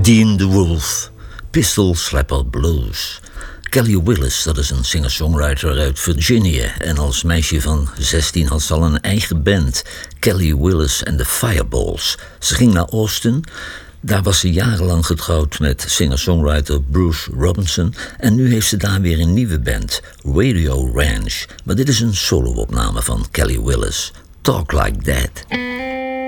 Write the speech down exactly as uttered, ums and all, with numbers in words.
Dean the Wolf, Pistol Slapper Blues. Kelly Willis, dat is een singer-songwriter uit Virginia. En als meisje van zestien had ze al een eigen band. Kelly Willis and the Fireballs. Ze ging naar Austin. Daar was ze jarenlang getrouwd met singer-songwriter Bruce Robinson. En nu heeft ze daar weer een nieuwe band, Radio Ranch. Maar dit is een solo-opname van Kelly Willis. Talk Like That.